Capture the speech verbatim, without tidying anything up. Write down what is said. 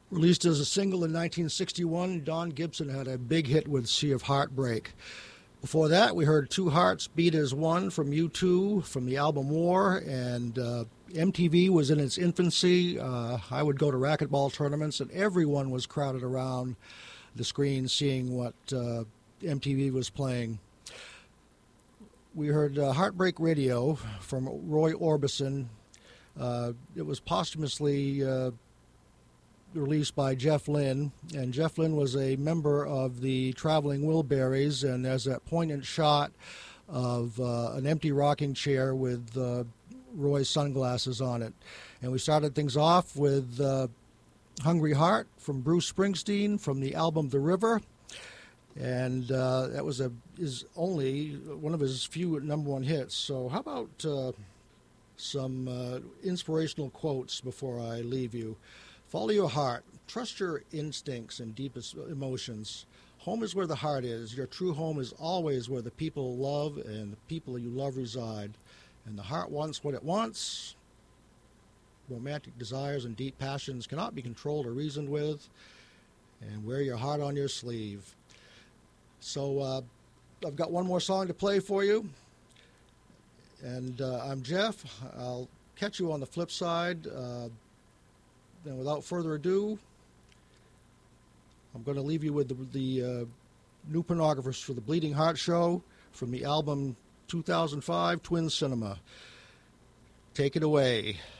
Released as a single in nineteen sixty-one, Don Gibson had a big hit with Sea of Heartbreak. Before that, we heard Two Hearts Beat as One from U two from the album War, and uh, M T V was in its infancy. Uh, I would go to racquetball tournaments, and everyone was crowded around the screen seeing what uh, M T V was playing. We heard uh, Heartbreak Radio from Roy Orbison. Uh, it was posthumously Uh, released by Jeff Lynne, and Jeff Lynne was a member of the Traveling Wilburys, and there's that poignant shot of uh, an empty rocking chair with uh, Roy's sunglasses on it. And we started things off with uh, Hungry Heart from Bruce Springsteen from the album The River, and uh, that was a is only one of his few number one hits. So how about uh, some uh, inspirational quotes before I leave you? Follow your heart. Trust your instincts and deepest emotions. Home is where the heart is. Your true home is always where the people love and the people you love reside. And the heart wants what it wants. Romantic desires and deep passions cannot be controlled or reasoned with. And wear your heart on your sleeve. So uh, I've got one more song to play for you. And uh, I'm Jeff. I'll catch you on the flip side. Uh, And without further ado, I'm going to leave you with the, the uh, new pornographers for the Bleeding Heart Show from the album two thousand five, Twin Cinema. Take it away.